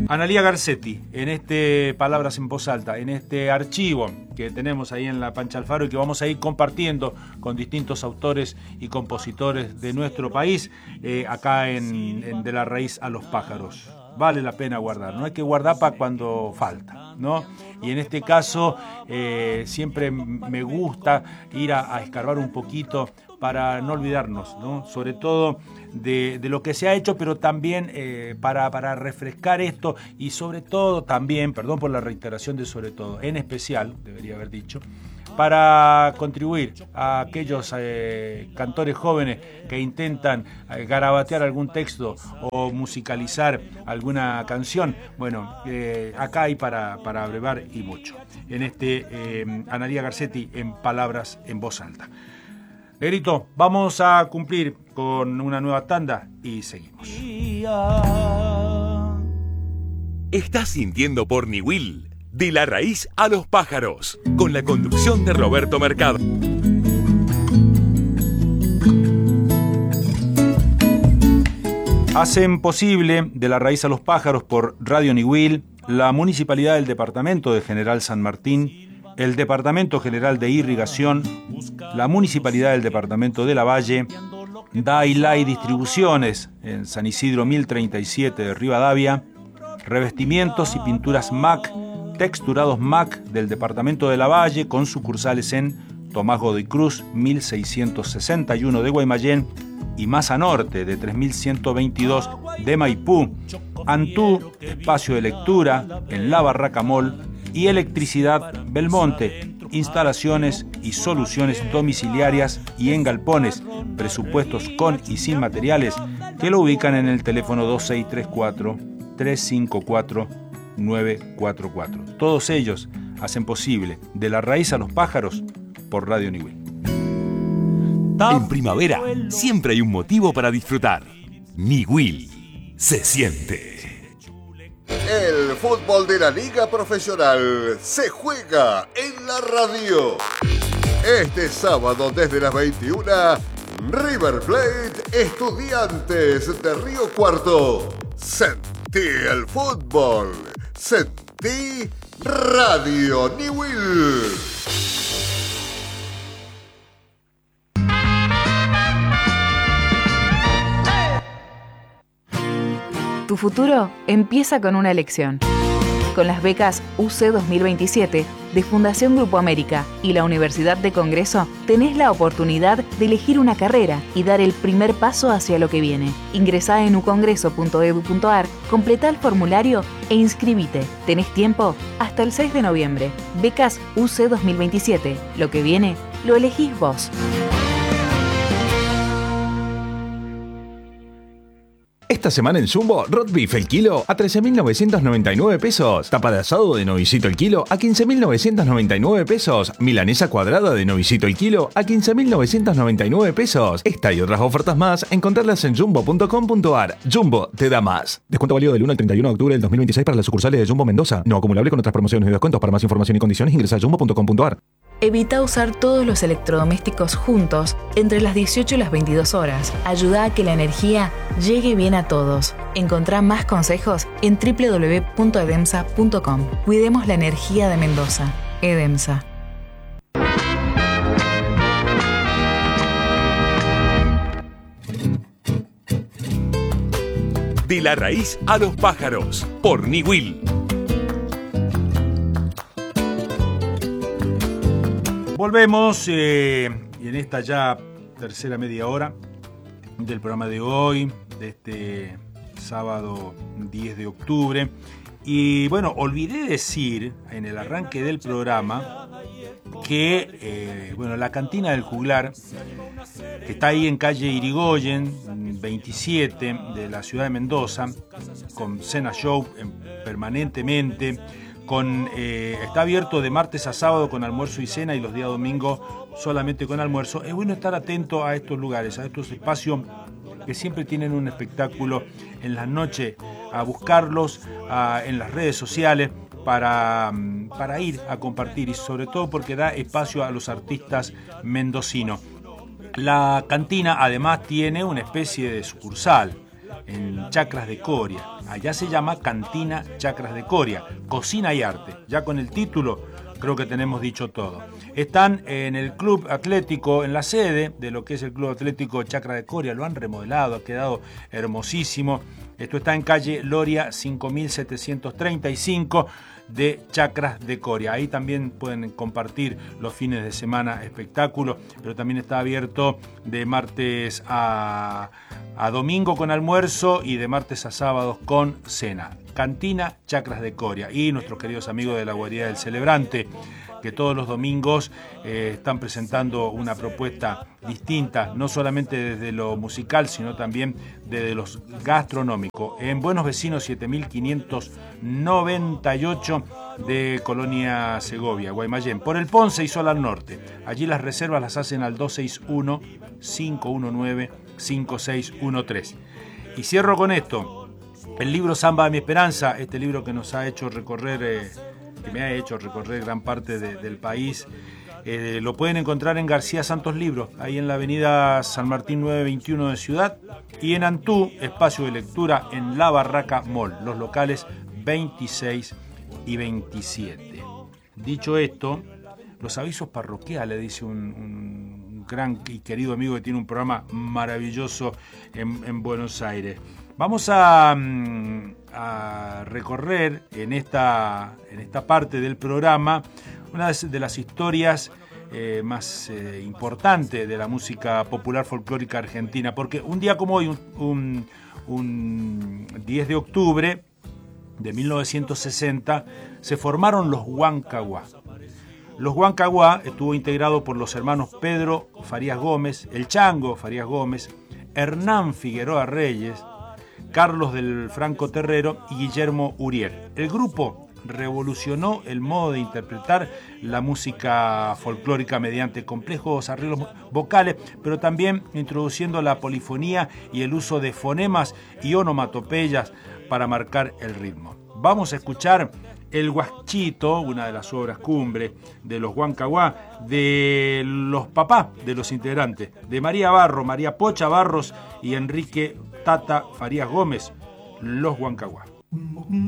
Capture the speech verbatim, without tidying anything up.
Analía Garcetti, en este Palabras en Voz Alta, en este archivo que tenemos ahí en la Pancha Alfaro y que vamos a ir compartiendo con distintos autores y compositores de nuestro país, eh, acá en, en De la Raíz a los Pájaros. Vale la pena guardar, no hay que guardar para cuando falta, ¿no? Y en este caso eh, siempre me gusta ir a, a escarbar un poquito para no olvidarnos, ¿no? Sobre todo de, de lo que se ha hecho, pero también eh, para, para refrescar esto y sobre todo también, perdón por la reiteración de sobre todo, en especial, debería haber dicho, para contribuir a aquellos eh, cantores jóvenes que intentan eh, garabatear algún texto o musicalizar alguna canción. Bueno, eh, acá hay para, para brevar y mucho. En este eh, Analía Garcetti en Palabras en Voz Alta. Negrito, vamos a cumplir con una nueva tanda y seguimos. Estás sintiendo por Niwil, De la Raíz a los Pájaros, con la conducción de Roberto Mercado. Hacen posible De la Raíz a los Pájaros por Radio Niwil, la Municipalidad del Departamento de General San Martín, el Departamento General de Irrigación, la Municipalidad del Departamento de Lavalle, Dailay Distribuciones en San Isidro mil treinta y siete de Rivadavia, Revestimientos y Pinturas M A C, Texturados M A C del Departamento de Lavalle con sucursales en Tomás Godoy Cruz mil seiscientos sesenta y uno de Guaymallén y Maza Norte de tres mil ciento veintidós de Maipú, Antú, Espacio de Lectura en La Barraca Mall y Electricidad Belmonte, instalaciones y soluciones domiciliarias y en galpones, presupuestos con y sin materiales, que lo ubican en el teléfono dos seis tres cuatro, tres cinco cuatro, nueve cuatro cuatro. Todos ellos hacen posible De la Raíz a los Pájaros por Radio Niwil. En primavera siempre hay un motivo para disfrutar. Niwil se siente. El fútbol de la Liga Profesional se juega en la radio. Este sábado desde las veintiuna, River Plate, Estudiantes de Río Cuarto. Sentí el fútbol. Sentí Radio Niwil. Tu futuro empieza con una elección. Con las becas U C dos mil veintisiete de Fundación Grupo América y la Universidad de Congreso, tenés la oportunidad de elegir una carrera y dar el primer paso hacia lo que viene. Ingresá en u congreso punto e d u punto a r, completá el formulario e inscribite. Tenés tiempo hasta el seis de noviembre. Becas U C dos mil veintisiete. Lo que viene, lo elegís vos. Esta semana en Jumbo, Rot Beef el kilo a trece mil novecientos noventa y nueve pesos. Tapa de asado de novicito el kilo a quince mil novecientos noventa y nueve pesos. Milanesa cuadrada de novicito el kilo a quince mil novecientos noventa y nueve pesos. Esta y otras ofertas más, encontrarlas en jumbo punto com punto a r. Jumbo te da más. Descuento válido del uno al treinta y uno de octubre del dos mil veintiséis para las sucursales de Jumbo Mendoza. No acumulable con otras promociones y descuentos. Para más información y condiciones ingresa a jumbo punto com punto a r. Evita usar todos los electrodomésticos juntos entre las dieciocho y las veintidós horas. Ayuda a que la energía llegue bien a todos. Encontrá más consejos en doble u doble u doble u punto edemsa punto com. Cuidemos la energía de Mendoza. Edemsa. De la Raíz a los Pájaros por Niwil. Volvemos eh, en esta ya tercera media hora del programa de hoy, de este sábado diez de octubre. Y bueno, olvidé decir en el arranque del programa que eh, bueno, la cantina del Juglar, que está ahí en calle Irigoyen veintisiete de la ciudad de Mendoza, con cena show eh, permanentemente, con eh, está abierto de martes a sábado con almuerzo y cena, y los días domingos solamente con almuerzo. Es bueno estar atento a estos lugares, a estos espacios que siempre tienen un espectáculo en las noches, a buscarlos a, en las redes sociales para, para ir a compartir, y sobre todo porque da espacio a los artistas mendocinos. La cantina además tiene una especie de sucursal en Chacras de Coria. Allá se llama Cantina Chacras de Coria, cocina y arte. Ya con el título creo que tenemos dicho todo. Están en el Club Atlético, en la sede de lo que es el Club Atlético Chacras de Coria. Lo han remodelado, ha quedado hermosísimo. Esto está en calle Loria cinco mil setecientos treinta y cinco de Chacras de Coria. Ahí también pueden compartir los fines de semana espectáculos, pero también está abierto de martes a, a domingo con almuerzo y de martes a sábados con cena. Cantina Chacras de Coria y nuestros queridos amigos de la Guarida del Celebrante, que todos los domingos eh, están presentando una propuesta distinta, no solamente desde lo musical, sino también desde lo gastronómico. En Buenos Vecinos siete mil quinientos noventa y ocho de Colonia Segovia, Guaymallén, por el Ponce y Sol al Norte. Allí las reservas las hacen al dos seis uno, cinco uno nueve, cinco seis uno tres. Y cierro con esto. El libro Samba de mi Esperanza, este libro que nos ha hecho recorrer, eh, que me ha hecho recorrer gran parte de, del país, eh, lo pueden encontrar en García Santos Libros, ahí en la avenida San Martín novecientos veintiuno de Ciudad, y en Antú, espacio de lectura en La Barraca Mall, los locales veintiséis y veintisiete. Dicho esto, los avisos parroquiales, dice un, un gran y querido amigo que tiene un programa maravilloso en, en Buenos Aires. Vamos a, a recorrer en esta, en esta parte del programa una de las historias eh, más eh, importantes de la música popular folclórica argentina, porque un día como hoy, un, un, un diez de octubre de mil novecientos sesenta, se formaron los Huancahuá. Los Huancahuá estuvo integrado por los hermanos Pedro Farías Gómez, el Chango Farías Gómez, Hernán Figueroa Reyes, Carlos del Franco Terrero y Guillermo Uriel. El grupo revolucionó el modo de interpretar la música folclórica mediante complejos arreglos vocales, pero también introduciendo la polifonía y el uso de fonemas y onomatopeyas para marcar el ritmo. Vamos a escuchar El Guachito, una de las obras cumbre de los Huancahuá, de los papás de los integrantes, de María Barro, María Pocha Barros y Enrique Tata Farías Gómez, los Huancahuá.